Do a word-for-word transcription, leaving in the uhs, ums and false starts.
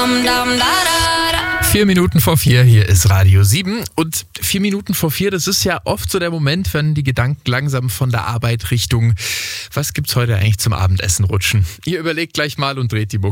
Vier Minuten vor vier, hier ist Radio sieben. Und vier Minuten vor vier, das ist ja oft so der Moment, wenn die Gedanken langsam von der Arbeit Richtung, was gibt's heute eigentlich zum Abendessen rutschen. Ihr überlegt gleich mal und dreht die Mucke